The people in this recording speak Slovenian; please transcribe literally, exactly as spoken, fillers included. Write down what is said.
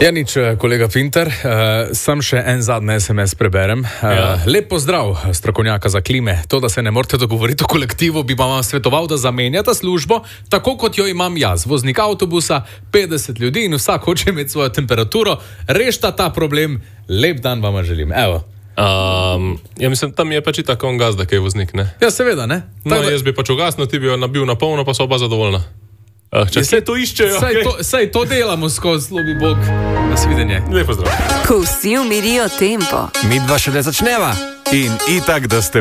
Ja, nič, kolega Finter, uh, sam še en zadnji es em es preberem. Uh, ja. Lep pozdrav, strokovnjaka za klime. To, da se ne morete dogovoriti o kolektivu, bi vam svetoval, da zamenjate službo, tako kot jo imam jaz. Voznik avtobusa, petdeset ljudi in vsak hoče imeti svojo temperaturo. Rešta ta problem, lep dan vam želim. Evo. Um, ja, mislim, tam je pač i tako on gazda, kaj je voznik, ne? Ja, seveda, ne? No, da... jaz bi pač ugasnil, ti bi jo nabil na polno, pa so oba zadovoljna. Uh, če vse to iščejo, saj, okay. to, saj to delamo skozi, slobi Bog. Nasvidenje. Lepo zdrav. Ko vsi umirijo tempo. Mi dva še ne začneva. In itak, da ste